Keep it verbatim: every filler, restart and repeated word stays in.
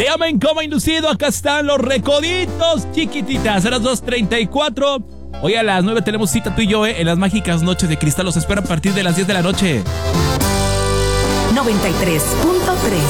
Se llaman Coma Inducido. Acá están los Recoditos, chiquititas. A las dos treinta y cuatro. Hoy a las nueve tenemos cita tú y yo, ¿eh? En las mágicas noches de cristal. Los espero a partir de las diez de la noche. noventa y tres punto tres